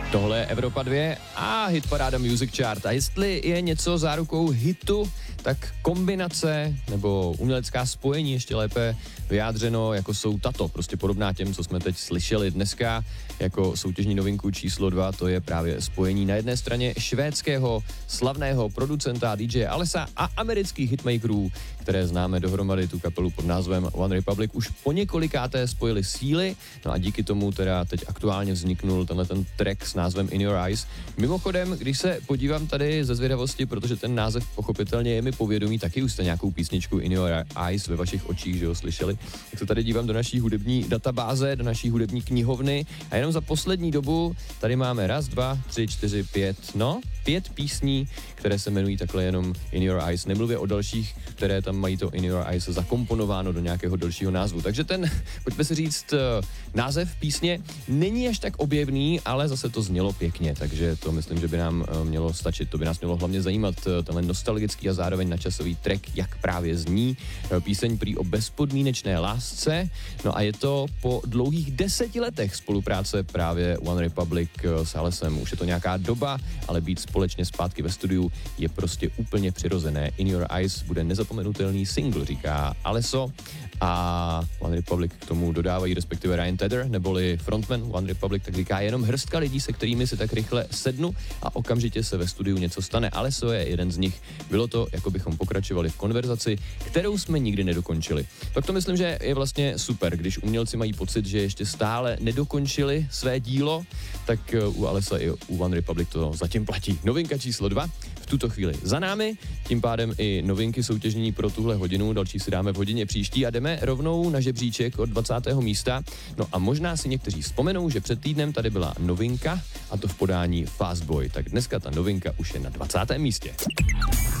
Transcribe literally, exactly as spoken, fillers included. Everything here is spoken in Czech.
Tohle je Evropa dva a hitparáda Music Chart. A jestli je něco zárukou hitu, tak kombinace nebo umělecká spojení, ještě lépe vyjádřeno, jako jsou tato, prostě podobná těm, co jsme teď slyšeli dneska, jako soutěžní novinku číslo dva, to je právě spojení na jedné straně švédského slavného producenta D J Alessa a amerických hitmakerů, které známe dohromady, tu kapelu pod názvem One Republic, už po několikáté spojili síly, no a díky tomu teda teď aktuálně vzniknul tenhle ten track s názvem In Your Eyes. Mimochodem, když se podívám tady ze zvědavosti, protože ten název pochopitelně je mi povědomí, taky už jste nějakou písničku In Your Eyes ve vašich očích, že ho slyšeli, tak se tady dívám do naší hudební databáze, do naší hudební knihovny a jenom za poslední dobu tady máme raz, dva, tři, čtyři, pět, no, pět písní, které se jmenují takhle jenom In Your Eyes. Nemluvě o dalších, které tam mají to In Your Eyes zakomponováno do nějakého dalšího názvu. Takže ten, pojďme si říct, název písně není až tak objevný, ale zase to znělo pěkně, takže to myslím, že by nám mělo stačit. To by nás mělo hlavně zajímat, tenhle nostalgický a zároveň nadčasový track, jak právě zní. Píseň prý o bezpodmínečné lásce. No a je to po dlouhých deseti letech spolupráce právě One Republic s Alessem. Už je to nějaká doba, ale být společně zpátky ve studiu je prostě úplně přirozené. In Your Eyes bude nezapomenutelný single, říká Alesso. A One Republic k tomu dodávají, respektive Ryan Tedder, neboli frontman One Republic, tak říká, jenom hrstka lidí, se kterými si tak rychle sednu a okamžitě se ve studiu něco stane. Alesso je jeden z nich. Bylo to, jako bychom pokračovali v konverzaci, kterou jsme nikdy nedokončili. Tak to myslím, že je vlastně super, když umělci mají pocit, že ještě stále nedokončili své dílo, tak u Alessa i u One Republic to zatím platí. Novinka číslo dva v tuto chvíli za námi, tím pádem i novinky soutěžní pro tuhle hodinu, další si dáme v hodině příští a jdeme rovnou na žebříček od dvacátého místa. No a možná si někteří vzpomenou, že před týdnem tady byla novinka a to v podání Fastboy. Tak dneska ta novinka už je na dvacátém místě.